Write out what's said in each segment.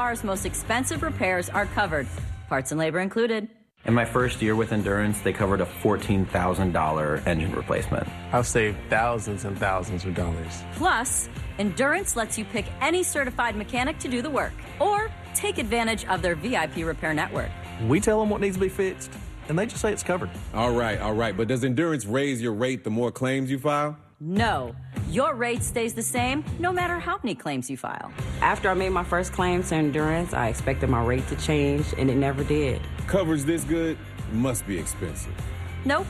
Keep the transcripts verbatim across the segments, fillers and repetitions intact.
Car's most expensive repairs are covered, parts and labor included. In my first year with Endurance, they covered a fourteen thousand dollars engine replacement. I've saved thousands and thousands of dollars. Plus, Endurance lets you pick any certified mechanic to do the work, or take advantage of their V I P repair network. We tell them what needs to be fixed, and they just say it's covered. All right, all right, but does Endurance raise your rate the more claims you file? No, your rate stays the same no matter how many claims you file. After I made my first claim to Endurance, I expected my rate to change, and it never did. Coverage this good must be expensive. Nope.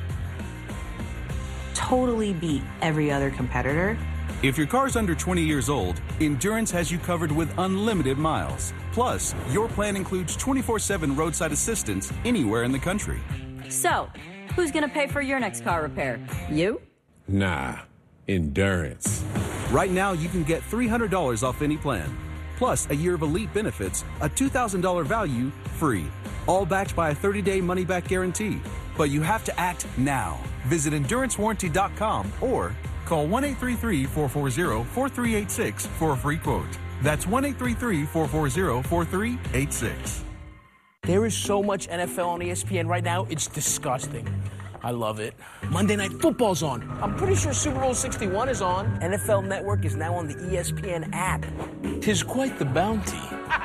Totally beat every other competitor. If your car's under twenty years old, Endurance has you covered with unlimited miles. Plus, your plan includes twenty-four seven roadside assistance anywhere in the country. So, who's going to pay for your next car repair? You? Nah, Endurance. Right now, you can get three hundred dollars off any plan. Plus, a year of elite benefits, a two thousand dollars value, free. All backed by a thirty-day money-back guarantee. But you have to act now. Visit endurance warranty dot com or call one eight three three, four four zero, four three eight six for a free quote. That's one eight three three, four four zero, four three eight six. There is so much N F L on E S P N right now, it's disgusting. I love it. Monday Night Football's on. I'm pretty sure Super Bowl sixty-one is on. N F L Network is now on the E S P N app. Tis quite the bounty.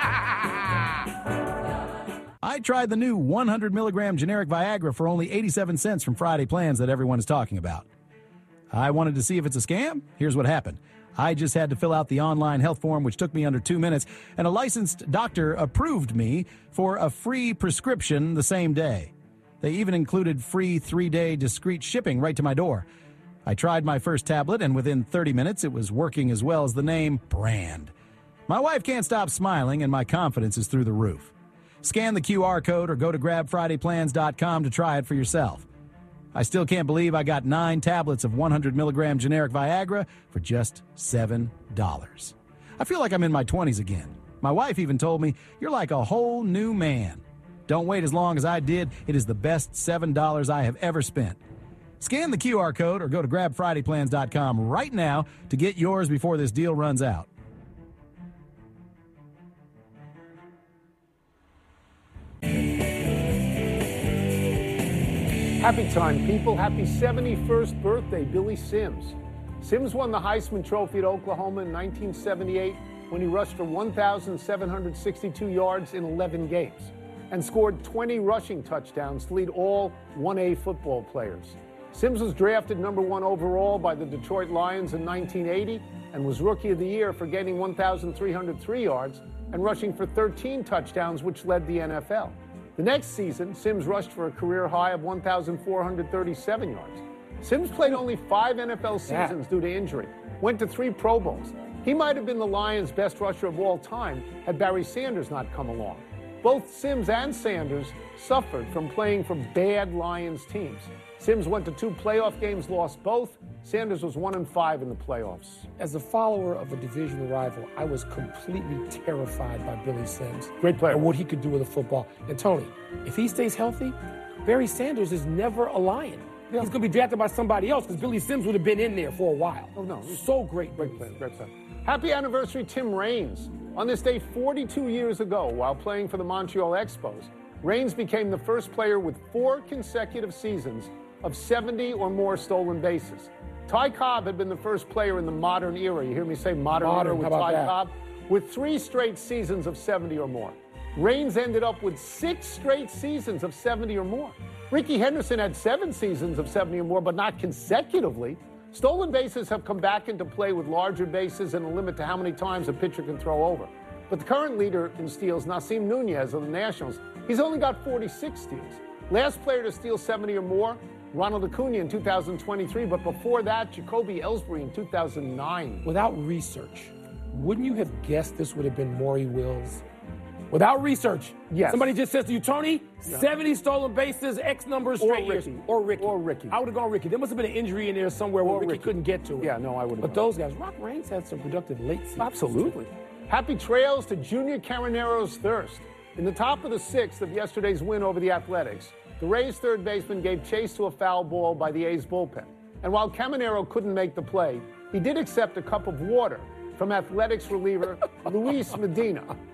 I tried the new one hundred milligram generic Viagra for only eighty-seven cents from Friday Plans that everyone is talking about. I wanted to see if it's a scam. Here's what happened. I just had to fill out the online health form, which took me under two minutes, and a licensed doctor approved me for a free prescription the same day. They even included free three-day discreet shipping right to my door. I tried my first tablet, and within thirty minutes, it was working as well as the name brand. My wife can't stop smiling, and my confidence is through the roof. Scan the Q R code or go to grab friday plans dot com to try it for yourself. I still can't believe I got nine tablets of one hundred milligram generic Viagra for just seven dollars. I feel like I'm in my twenties again. My wife even told me, "You're like a whole new man." Don't wait as long as I did. It is the best seven dollars I have ever spent. Scan the Q R code or go to grab friday plans dot com right now to get yours before this deal runs out. Happy time, people. Happy seventy-first birthday, Billy Sims. Sims won the Heisman Trophy at Oklahoma in nineteen seventy-eight when he rushed for one thousand seven hundred sixty-two yards in eleven games and scored twenty rushing touchdowns to lead all one A football players. Sims was drafted number one overall by the Detroit Lions in nineteen eighty and was Rookie of the Year for getting one thousand three hundred three yards and rushing for thirteen touchdowns, which led the N F L. The next season, Sims rushed for a career high of one thousand four hundred thirty-seven yards. Sims played only five N F L seasons due to injury, went to three Pro Bowls. He might have been the Lions' best rusher of all time had Barry Sanders not come along. Both Sims and Sanders suffered from playing for bad Lions teams. Sims went to two playoff games, lost both. Sanders was one and five in the playoffs. As a follower of a division rival, I was completely terrified by Billy Sims. Great player. And what he could do with a football. And Tony, if he stays healthy, Barry Sanders is never a Lion. Yeah. He's going to be drafted by somebody else because Billy Sims would have been in there for a while. Oh, no. He's so great. Great player. Great player. Happy anniversary, Tim Raines. On this day forty-two years ago, while playing for the Montreal Expos, Raines became the first player with four consecutive seasons of seventy or more stolen bases. Ty Cobb had been the first player in the modern era. You hear me say modern, modern era with Ty that? Cobb? With three straight seasons of seventy or more. Raines ended up with six straight seasons of seventy or more. Rickey Henderson had seven seasons of seventy or more, but not consecutively. Stolen bases have come back into play with larger bases and a limit to how many times a pitcher can throw over. But the current leader in steals, Nasim Nunez of the Nationals, he's only got forty-six steals. Last player to steal seventy or more, Ronald Acuna in two thousand twenty-three, but before that, Jacoby Ellsbury in two thousand nine. Without research, wouldn't you have guessed this would have been Maury Wills? Without research. Yes. Somebody just says to you, Tony, yeah. seventy stolen bases, X number of straight or Ricky. years. Or Ricky. Or Ricky. I would have gone Ricky. There must have been an injury in there somewhere or where Ricky, Ricky couldn't get to it. Yeah, no, I would have. But those guys, Rock Raines had some productive late seasons. Absolutely. Happy trails to Junior Caranero's thirst. In the top of the sixth of yesterday's win over the Athletics, the Rays' third baseman gave chase to a foul ball by the A's bullpen. And while Caminero couldn't make the play, he did accept a cup of water from Athletics reliever Luis Medina.